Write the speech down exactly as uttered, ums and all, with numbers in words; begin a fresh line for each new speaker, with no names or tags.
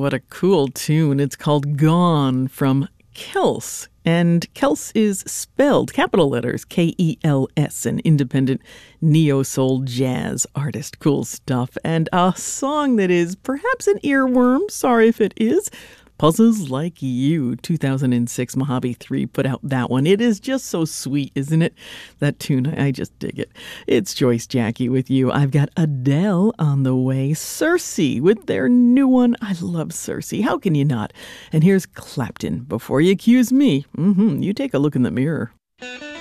what a cool tune. It's called Gone from Kels. And Kels is spelled capital letters, K E L S, an independent neo-soul jazz artist. Cool stuff. And a song that is perhaps an earworm, sorry if it is, Puzzles Like You. two thousand six, Mojave three put out that one. It is just so sweet, isn't it? That tune, I just dig it. It's Joyce Jackie with you. I've got Adele on the way. Circe with their new one. I love Circe. How can you not? And here's Clapton. Before you accuse me, mm-hmm, you take a look in the mirror.